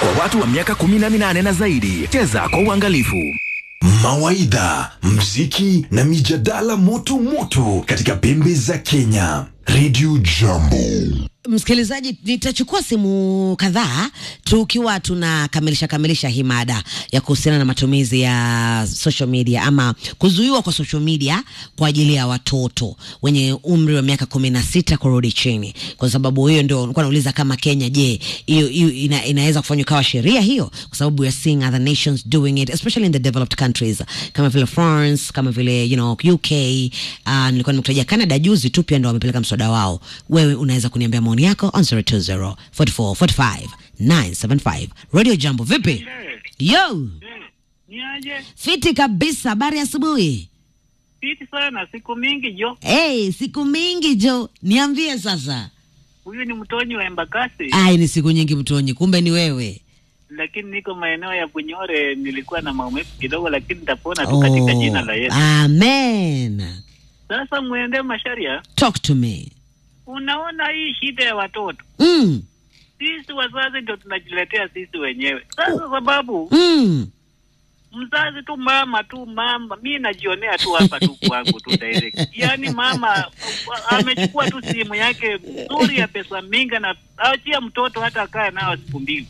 kwa watu wa miaka 18 na zaidi. Cheza kwa uangalifu. Mawaidha, mziki na mijadala moto moto katika pembe za Kenya. Radio Jambo. Msikilizaji, nitachukua simu kadhaa tukiwa tunakamilisha hii mada ya kuhusiana na matumizi ya social media ama kuzuiwa kwa social media kwa ajili ya watoto wenye umri wa miaka 16 kurudi chini. Kwa sababu hiyo ndio nilikuwa nauliza kama Kenya, je, hiyo inaweza kufanywa kama sheria hiyo, kwa sababu we are seeing other nations doing it, especially in the developed countries kama vile France, kama vile UK. Nilikuwa nimekutajia Canada juzi tu pia ndio wamepeleka mswada wao. Wewe unaweza kuniambia maoni yako on 0204445 Radio Jambo. Vipi? Yo. Niaje? Fiti kabisa. Habari asubuhi. Fiti sana, siku mingi jo. Siku mingi jo. Niambie sasa. Huyu ni Mtonyi wa Embakasi. Ni siku nyingi Mtonyi. Kumbe ni wewe. Lakini niko maeneo ya Bunyore, nilikuwa na maumivu kidogo lakini nitapona tu katika jina la Yesu. Amen. Sasa muende Masharia. Talk to me. Unaona hii shida ya watoto. Sisi wazazi ndio tunajiletea sisi wenyewe. Sasa sababu mzazi tu mama, mimi najionea tu hapa tu kwangu tu direct. Yaani mama amechukua tu simu yake nzuri ya pesa mingi na achia mtoto hata akae nao siku mbili.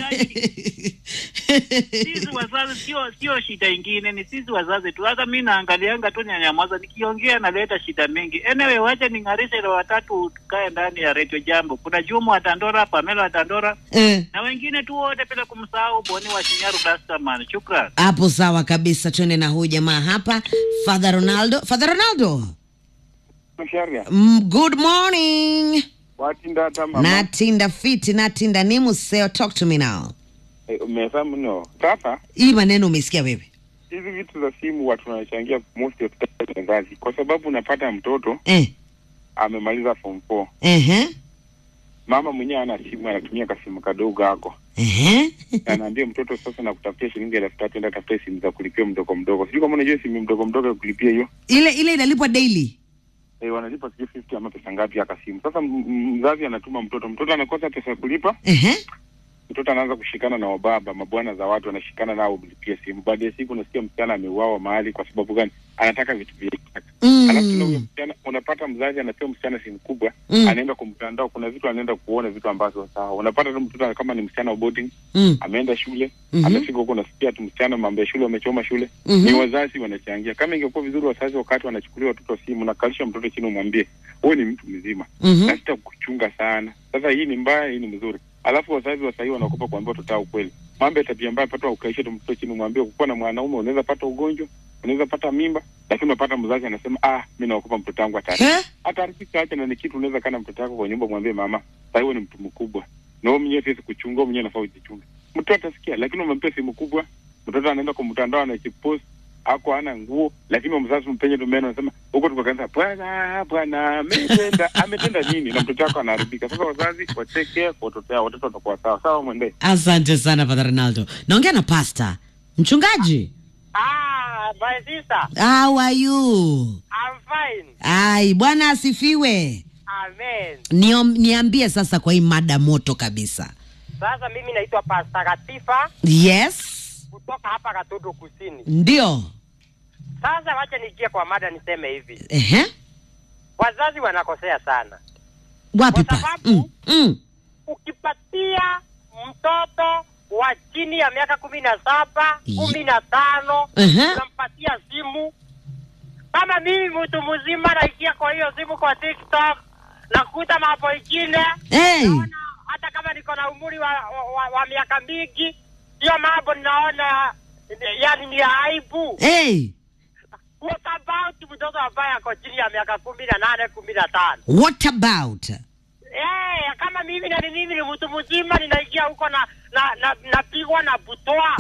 Sisi wazazi sio shida ingine, ni sisi wazazi tu. Hata mimi naangalianga tu nyanyamaza, nikiongea naleta shida mingi. Anyway, wacha ningarishe ile watatu tukae ndani ya Radio Jambo. Kuna Juma wa Tandora, Pamela wa Tandora, na wengine tu wote bila kumsahau Boni wa Shinyaru Rastaman. Shukrani. Hapo sawa kabisa. Twende na huyu jamaa hapa, Father Ronaldo. Good morning. Watinda tama. Natinda fiti, natinda ni museo. Talk to me now. Umefahamu no. Sasa hii maneno umesikia wewe? Hizi vitu za simu watu wanachangia most of the wazazi, kwa sababu unapata mtoto amemaliza form 4. Mama mwenyewe ana simu, anatumia kasimu kadogo hako. Anaambia mtoto sasa nakutafutia shilingi 3,000 enda tafuta simu za kulipia mdogo mdogo. Sijui kama unajua simu mdogo ya kulipia hiyo. Ile inalipwa daily. Wanalipa 50 ama pesa ngapi ya kasimu. Sasa mzazi anatuma mtoto anakosa pesa ya kulipa. Mtoto anaanza kushikana na wababa, mabwana za watu anashikana nao kulipia simu. Baada ya siku unasikia msichana ameuawa mahali kwa sababu gani? Anataka vitu vyake. Alafu huyo msichana unapata mzazi anapewa msichana simu kubwa, anaenda kumtandao, kuna vitu anaenda kuona vitu ambazo sawa. Unapata tu mtoto kama ni msichana wa boarding, ameenda shule, amefika huko unasikia tu msichana mambo ya shule wamechoma shule. Ni wazazi wanachangia. Kama ingekuwa vizuri wazazi wakati wanachukulia watoto simu na kalisha mtoto chini umwambie, wewe ni mtu mzima. Na sitakuchunga sana. Sasa hii ni mbaya, hii ni mzuri. Alafu wazazi wa sasa wanaogopa kuambia watoto ukweli. Mambo ya tabia mbaya pata ukaisha tu mtoto chini mwambie kuwa na mwanaume unaweza pata ugonjwa, unaweza pata mimba, lakini unapata mzazi anasema mimi naogopa mtoto wangu atarifika acha na ni kitu unaweza kana mtoto wako kwa nyumba mwambie mama, sasa ni mtu mkubwa. Na wewe mwenyewe sisi kuchunga mwenyewe nafaa ujichunge. Mtoto atasikia, lakini umempa simu kubwa, mtoto anaenda kwa mtandao anajipost ako ana nguo, lakini mzazi mpenye tumeno anasema huko tukaanza bwana ametenda nini na mtoto wako anaharibika. Sasa wazazi wacheke kwa watoto watakuwa sawa mwende. Asante sana Father Ronaldo. Naongea na pastor mchungaji. My sister. How are you? I'm fine. Bwana asifiwe. Amen. Niambie sasa kwa hii mada moto kabisa. Sasa mimi naitwa Pastor Katifa. Yes. Kutoka hapa Katodo Kusini. Ndio. Sasa wacha nijie kwa mada niseme hivi. Wazazi wanakosea sana. Wapi pa? Kwa sababu ukipatia mtoto wa chini ya miaka 17, 15, unampatia simu. Kama mimi mtu mzima naingia kwa hiyo simu kwa TikTok, nakuta mambo ingine. Naona hata kama niko na umri wa miaka mingi, hiyo mambo ninaona yani ni aibu. What about mtoto ambaye ako chini ya miaka 18, 15? What about? Kama mimi ni mtu mzima ninaingia huko napigwa na butoa.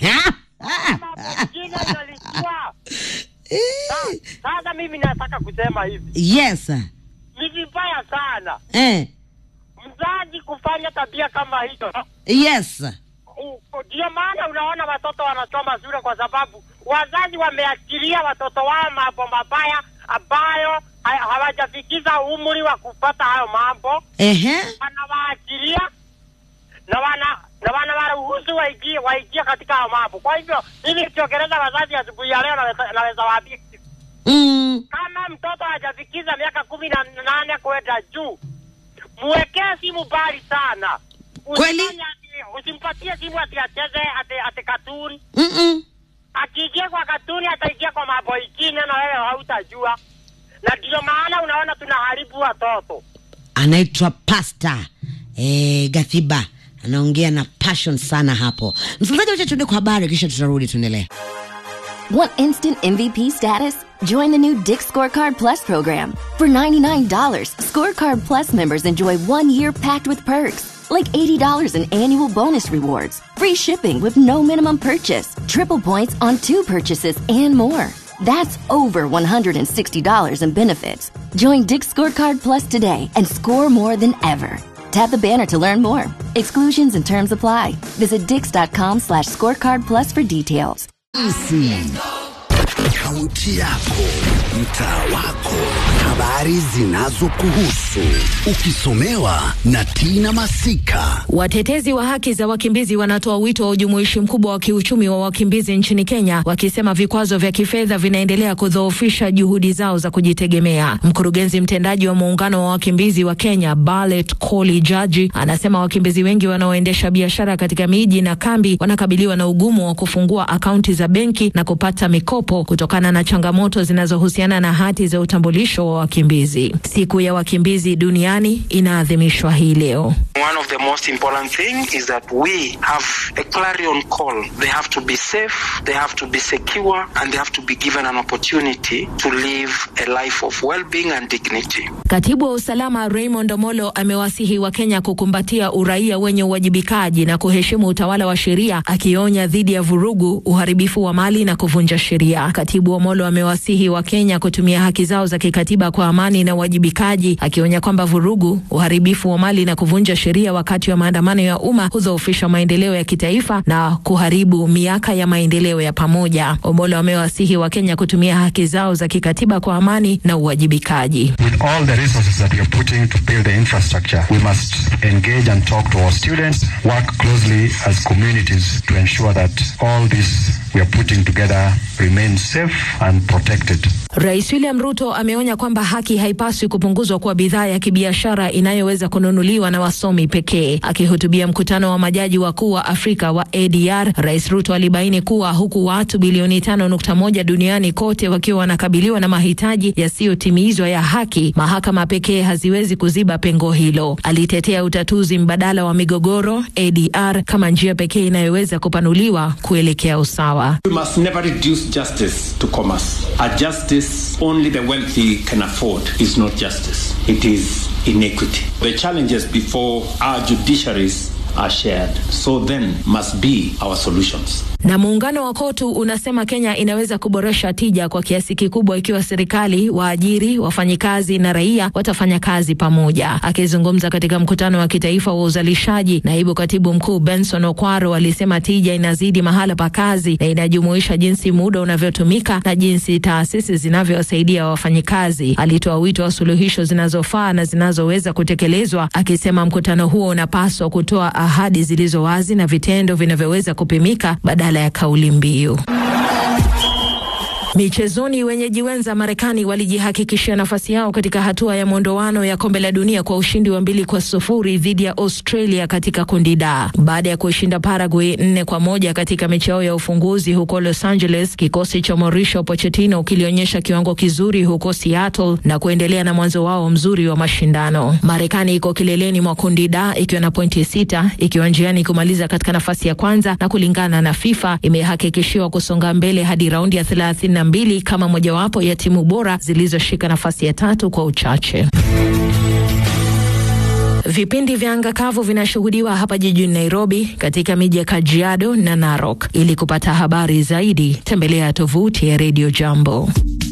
Sasa mimi nataka kusema hivi. Yes. Ni vibaya sana. Mzazi kufanya tabia kama hiyo. Yes. Ndio maana unaona watoto wanachoma shule kwa sababu wazazi wameachilia watoto wao mambo mabaya ambayo hawajafikiza umri wa kupata hayo mambo. Wanawaachilia na wanawaruhusu waingie katika mambo. Kwa hivyo ili tukiongeleza wazazi asubuhi ya leo naweza waambia kama mtoto hajafikiza miaka 18 kwenda juu, muwekee simu mbali sana. Kweli? Usimpatie simu atiacheze ate katuni. Akiingia kwa katuni ataingia kwa mambo mengine na wewe hautajua. Na ndio maana unaona tunaharibu watoto. Anaitwa Pastor Gathiba. Anaongea na passion sana hapo. Msikilizaji, wacha tuende kwa habari kisha tutarudi tuendelee. Want instant MVP status? Join the new Dick's Scorecard Plus program. For $99, Scorecard Plus members enjoy 1 year packed with perks, like $80 in annual bonus rewards, free shipping with no minimum purchase, triple points on 2 purchases, and more. That's over $160 in benefits. Join Dick's Scorecard Plus today and score more than ever. Tap the banner to learn more. Exclusions and terms apply. Visit dix.com/scorecard plus for details. Kaunti yako, mtaa wako, habari zinazokuhusu, ukisomewa na Tina Masika. Watetezi wa haki za wakimbizi wanatoa wito wa ujumuishi mkubwa wa kiuchumi wa wakimbizi nchini Kenya, wakisema vikwazo vya kifedha vinaendelea kudhoofisha juhudi zao za kujitegemea. Mkurugenzi mtendaji wa muungano wa wakimbizi wa Kenya, Barlet Koli Jaji, anasema wakimbizi wengi wanaoendesha biashara katika miji na kambi wanakabiliwa na ugumu wa kufungua akaunti za benki na kupata mikopo kutokana na changamoto zinazohusiana na hati za utambulisho wa wakimbizi. Siku ya wakimbizi duniani inaadhimishwa hii leo. One of the most important thing is that we have a clarion call. They have to be safe, they have to be secure, and they have to be given an opportunity to live a life of well-being and dignity. Katibu wa usalama Raymond Omolo amewasihi wa Kenya kukumbatia uraia wenye uwajibikaji na kuheshimu utawala wa sheria, akionya dhidi ya vurugu, uharibifu wa mali na kuvunja sheria. Katibu Omolo amewasihi wa Kenya kutumia haki zao za kikatiba kwa amani na uwajibikaji, akionya kwamba vurugu, uharibifu wa mali na kuvunja sheria wakati wa maandamano ya umma hudhoofisha maendeleo ya kitaifa na kuharibu miaka ya maendeleo ya pamoja. Omolo amewasihi wa Kenya kutumia haki zao za kikatiba kwa amani na uwajibikaji. With all the resources that we are putting to build the infrastructure, we must engage and talk to our students, work closely as communities to ensure that all this we are putting together remains safe and protected. Rais William Ruto ameonya kwamba haki haipaswi kupunguzwa kwa bidhaa ya kibiashara inayoweza kununuliwa na wasomi pekee. Akihutubia mkutano wa majaji wakuu wa Afrika wa ADR, Rais Ruto alibaini kuwa huku watu bilioni 5.1 duniani kote wakiwa wanakabiliwa na mahitaji yasiyotimizwa ya haki, mahakama pekee haziwezi kuziba pengo hilo. Alitetea utatuzi mbadala wa migogoro ADR kama njia pekee inayoweza kupanuliwa kuelekea usawa. We must never reduce justice to commerce. A justice only the wealthy can afford is not justice. It is inequity. The challenges before our judiciaries are shared. So then must be our solutions. Na muungano wa KOTU unasema Kenya inaweza kuboresha tija kwa kiasi kikubwa ikiwa serikali, waajiri, wafanyikazi na raia watafanya kazi pamoja. Akizungumza katika mkutano wa kitaifa wa uzalishaji, naibu katibu mkuu Benson Okwaro alisema tija inazidi mahala pa kazi na inajumuisha jinsi muda unavyotumika na jinsi taasisi zinavyowasaidia wafanyikazi. Alitoa wito wa suluhisho zinazofaa na zinazoweza kutekelezwa, akisema mkutano huo unapaswa kutoa ahadi zilizo wazi na vitendo vinavyoweza kupimika badala ya kauli mbiu. Michezoni, wenyeji wenza Marekani walijihakikishia nafasi yao katika hatua ya mwondoano ya kombe la dunia kwa ushindi wa 2-0 dhidi ya Australia katika kundi D. Baada ya kushinda Paraguay 4-1 katika mechi yao ya ufunguzi huko Los Angeles, kikosi cha Mauricio Pochettino kilionyesha kiwango kizuri huko Seattle na kuendelea na mwanzo wao mzuri wa mashindano. Marekani iko kileleni mwa kundi D ikiwa na pointi 6, ikiwa njiani kumaliza katika nafasi ya kwanza, na kulingana na FIFA imehakikishiwa kusonga mbele hadi raundi ya 32 kama mojawapo ya timu bora zilizoshika nafasi ya 3 kwa uchache. Vipindi vya anga kavu vinashuhudiwa hapa jijini Nairobi, katika miji ya Kajiado na Narok. Ili kupata habari zaidi, tembelea tovuti ya Radio Jambo.